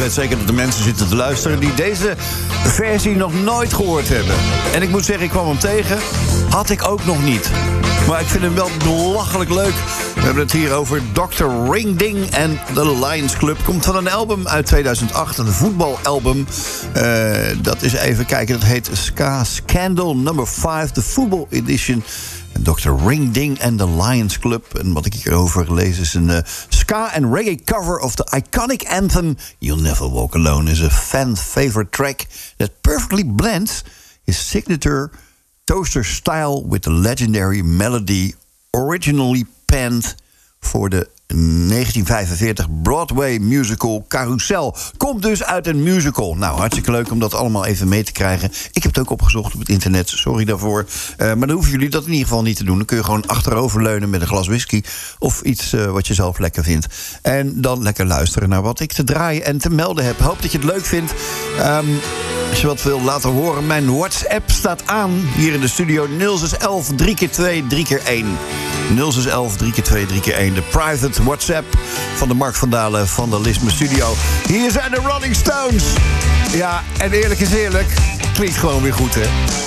weet zeker dat er mensen zitten te luisteren die deze versie nog nooit gehoord hebben. En ik moet zeggen, ik kwam hem tegen. Had ik ook nog niet. Maar ik vind hem wel belachelijk leuk. We hebben het hier over Dr. Ring-Ding en The Lions Club. Komt van een album uit 2008, een voetbalalbum. Dat is even kijken, dat heet Ska Scandal No. 5, de Football Edition. En Dr. Ring-Ding en The Lions Club. En wat ik hierover lees is een ska en reggae cover of the iconic anthem You'll Never Walk Alone. Is a fan favorite track that perfectly blends his signature toaster style with the legendary melody originally penned for the 1945 Broadway musical Carousel. Komt dus uit een musical. Nou, hartstikke leuk om dat allemaal even mee te krijgen. Ik heb het ook opgezocht op het internet, sorry daarvoor. Maar dan hoeven jullie dat in ieder geval niet te doen. Dan kun je gewoon achteroverleunen met een glas whisky of iets wat je zelf lekker vindt. En dan lekker luisteren naar wat ik te draaien en te melden heb. Hoop dat je het leuk vindt. Als je wat wil laten horen, mijn WhatsApp staat aan hier in de studio. 0611 3x2 3x1. 0611 3x2 3x1. De private WhatsApp van de Mark van Dalen van de Lisme Studio. Hier zijn de Rolling Stones. Ja, en eerlijk is eerlijk, klinkt gewoon weer goed, hè?